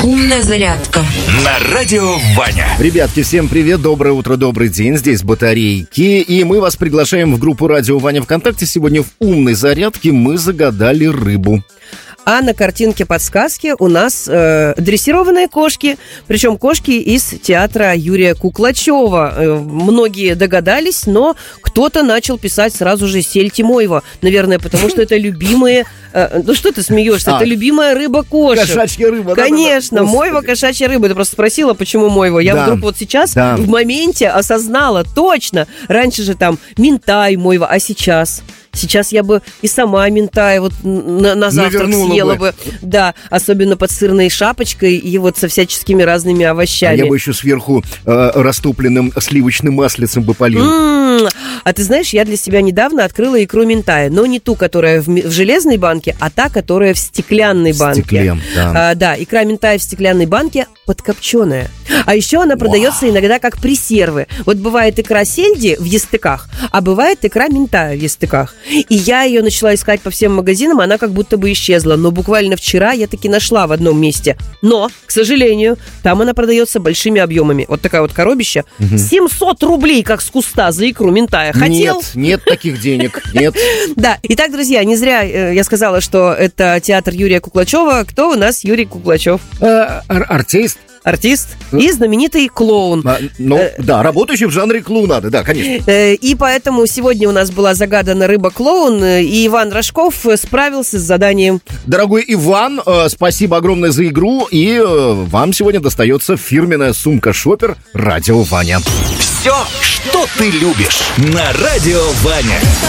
Умная зарядка на радио Ваня. Ребятки, всем привет, доброе утро, добрый день. Здесь Батарейки, и мы вас приглашаем в группу Радио Ваня ВКонтакте. Сегодня в умной зарядке мы загадали рыбу. А на картинке подсказки у нас дрессированные кошки, причем кошки из театра Юрия Куклачева. Многие догадались, но кто-то начал писать сразу же «Сель Тимоева». Наверное, потому что это любимые... Ну что ты смеешься? Это любимая рыба кошек. Кошачья рыба. Конечно, мойва, кошачья рыба. Ты просто спросила, почему мойва. Я вдруг вот сейчас в моменте осознала, точно. Раньше же там минтай, мойва, а сейчас... Сейчас я бы и сама минтай вот на завтрак съела бы. Да, особенно под сырной шапочкой и вот со всяческими разными овощами. А я бы еще сверху растопленным сливочным маслицем бы полил. А ты знаешь, я для себя недавно открыла икру минтая, но не ту, которая в железной банке, а та, которая в стеклянной банке. Стеклен, да. Да, икра минтая в стеклянной банке подкопченая. А еще она продается иногда как пресервы. Вот бывает икра сельди в естыках, а бывает икра минтая в естыках. И я ее начала искать по всем магазинам, она как будто бы исчезла. Но буквально вчера я таки нашла в одном месте. Но, к сожалению, там она продается большими объемами. Вот такая вот коробища. 700 рублей, как с куста, за икру минтая. Хотел? Нет таких денег, нет. Да, итак, друзья, не зря я сказала, что это театр Юрия Куклачева. Кто у нас Юрий Куклачев? Артист и знаменитый клоун. Да, работающий в жанре клоунады, да, конечно. И поэтому сегодня у нас была загадана рыба-клоун, и Иван Рожков справился с заданием. Дорогой Иван, спасибо огромное за игру, и вам сегодня достается фирменная сумка-шопер «Радио Ваня». Все, что ты любишь, на радио Ваня.